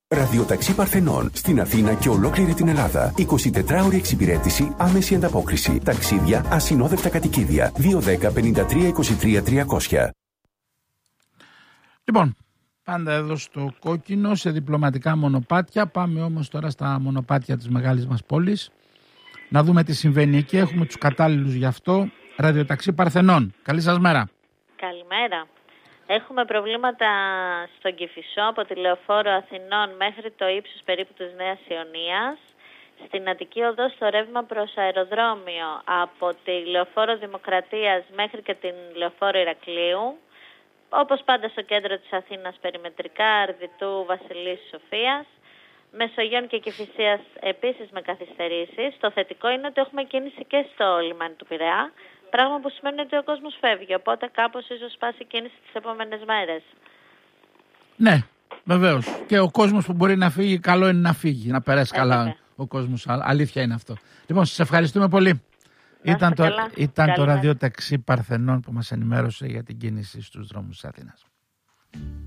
Ραδιοταξί Παρθενών στην Αθήνα και ολόκληρη την Ελλάδα. 24ωρη εξυπηρέτηση, άμεση ανταπόκριση. Ταξίδια, ασυνόδευτα κατοικίδια. 210 53 23 300. Λοιπόν, πάντα εδώ στο κόκκινο, σε διπλωματικά μονοπάτια. Πάμε όμως τώρα στα μονοπάτια της μεγάλης μας πόλης. Να δούμε τι συμβαίνει εκεί. Έχουμε τους κατάλληλους γι' αυτό. Ραδιοταξί Παρθενών. Καλή σας μέρα. Καλημέρα. Έχουμε προβλήματα στον Κηφισό από τη Λεωφόρο Αθηνών μέχρι το ύψος περίπου της Νέας Ιωνίας. Στην Αττική Οδό στο ρεύμα προς αεροδρόμιο από τη Λεωφόρο Δημοκρατίας μέχρι και την Λεωφόρο Ηρακλείου. Όπως πάντα στο κέντρο της Αθήνας περιμετρικά, Αρδιτού, Βασιλής, Σοφίας. Μεσογείων και Κηφισίας επίσης με καθυστερήσεις. Το θετικό είναι ότι έχουμε κίνηση και στο λιμάνι του Πειραιά. Πράγμα που σημαίνει ότι ο κόσμος φεύγει, οπότε κάπως ίσως σπάσει η κίνηση τις επόμενες μέρες. Ναι, βεβαίως. Και ο κόσμος που μπορεί να φύγει, καλό είναι να φύγει, να περάσει καλά ο κόσμος. Αλήθεια είναι αυτό. Λοιπόν, σας ευχαριστούμε πολύ. Ήταν το ραδιοταξί Παρθενών που μας ενημέρωσε για την κίνηση στους δρόμους της Αθήνας.